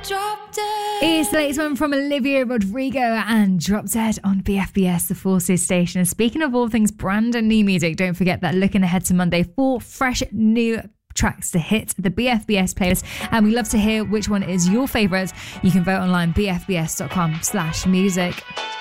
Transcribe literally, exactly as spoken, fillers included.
Drop Dead. It's the latest one from Olivia Rodrigo and Drop Dead on B F B S, the Forces station. And speaking of all things brand and new music, don't forget that looking ahead to Monday, four fresh new tracks to hit the B F B S playlist, and we love to hear which one is your favourite. You can vote online, b f b s dot com slash music.